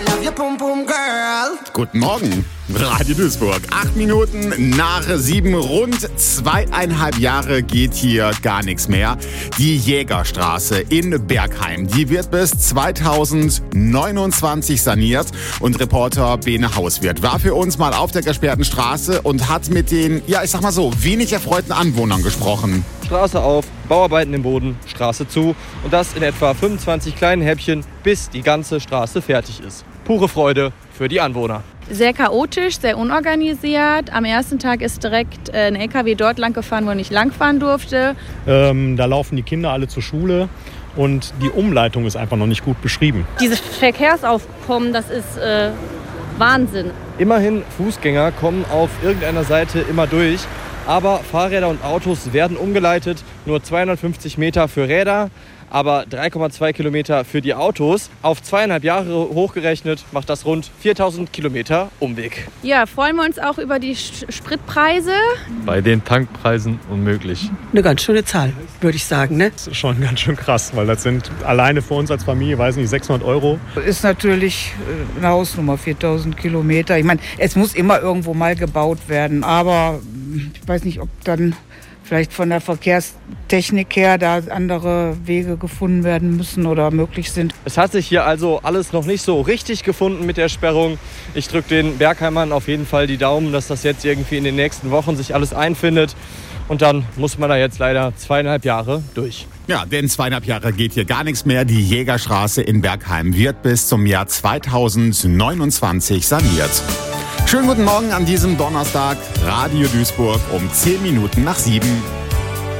love your pum pum girl. Guten Morgen, Radio Duisburg. 8 Minuten nach 7, rund 2,5 Jahre geht hier gar nichts mehr. Die Jägerstraße in Bergheim, die wird bis 2029 saniert. Und Reporter Bene Hauswirt war für uns mal auf der gesperrten Straße und hat mit den, ja ich sag mal so, wenig erfreuten Anwohnern gesprochen. Straße auf, Bauarbeiten im Boden, Straße zu und das in etwa 25 kleinen Häppchen, bis die ganze Straße fertig ist. Pure Freude für die Anwohner. Sehr chaotisch, sehr unorganisiert. Am ersten Tag ist direkt ein LKW dort lang gefahren, wo er nicht langfahren durfte. Da laufen die Kinder alle zur Schule und die Umleitung ist einfach noch nicht gut beschrieben. Dieses Verkehrsaufkommen, das ist Wahnsinn. Immerhin, Fußgänger kommen auf irgendeiner Seite immer durch. Aber Fahrräder und Autos werden umgeleitet. Nur 250 Meter für Räder, aber 3,2 Kilometer für die Autos. Auf 2,5 Jahre hochgerechnet macht das rund 4000 Kilometer Umweg. Ja, freuen wir uns auch über die Spritpreise. Bei den Tankpreisen unmöglich. Eine ganz schöne Zahl, würde ich sagen, ne? Das ist schon ganz schön krass, weil das sind alleine für uns als Familie, weiß nicht, 600 Euro. Ist natürlich eine Hausnummer, 4000 Kilometer. Ich meine, es muss immer irgendwo mal gebaut werden, aber ich weiß nicht, ob dann vielleicht von der Verkehrstechnik her da andere Wege gefunden werden müssen oder möglich sind. Es hat sich hier also alles noch nicht so richtig gefunden mit der Sperrung. Ich drücke den Bergheimern auf jeden Fall die Daumen, dass das jetzt irgendwie in den nächsten Wochen sich alles einfindet. Und dann muss man da jetzt leider 2,5 Jahre durch. Ja, denn 2,5 Jahre geht hier gar nichts mehr. Die Jägerstraße in Bergheim wird bis zum Jahr 2029 saniert. Schönen guten Morgen an diesem Donnerstag. Radio Duisburg um 10 Minuten nach 7.